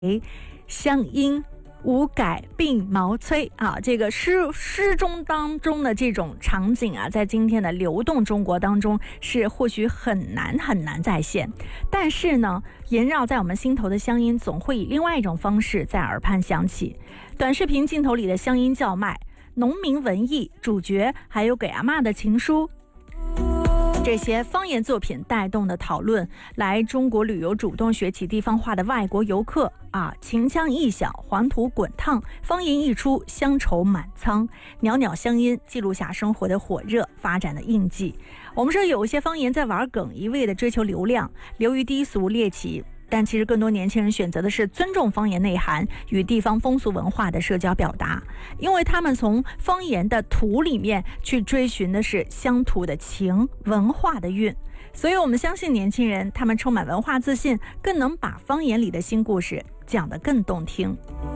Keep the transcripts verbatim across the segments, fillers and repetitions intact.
乡音无改鬓毛衰啊，这个诗诗中当中的这种场景啊，在今天的流动中国当中是或许很难很难再现，但是呢，萦绕在我们心头的乡音总会以另外一种方式在耳畔响起。短视频镜头里的乡音叫卖，农民文艺，主角还有给阿嬷的情书，这些方言作品带动的讨论，来中国旅游主动学起地方话的外国游客啊，秦腔一响，黄土滚烫，方言一出，乡愁满仓，袅袅乡音记录下生活的火热，发展的印记。我们说有一些方言在玩梗，一味的追求流量，流于低俗猎奇，但其实更多年轻人选择的是尊重方言内涵与地方风俗文化的社交表达，因为他们从方言的土里面去追寻的是乡土的情，文化的韵。所以我们相信年轻人，他们充满文化自信，更能把方言里的新故事讲得更动听。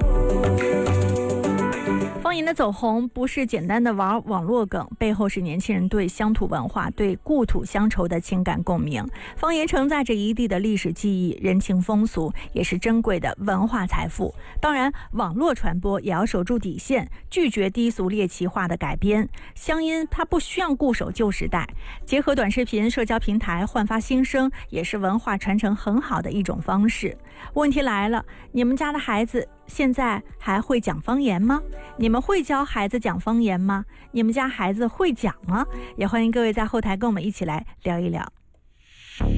方言的走红不是简单的玩网络梗，背后是年轻人对乡土文化、对故土乡愁的情感共鸣。方言承载着一地的历史记忆、人情风俗，也是珍贵的文化财富。当然，网络传播也要守住底线，拒绝低俗猎奇化的改编。乡音它不需要固守旧时代，结合短视频、社交平台焕发新生，也是文化传承很好的一种方式。问题来了，你们家的孩子现在还会讲方言吗？你们会教孩子讲方言吗？你们家孩子会讲吗？也欢迎各位在后台跟我们一起来聊一聊。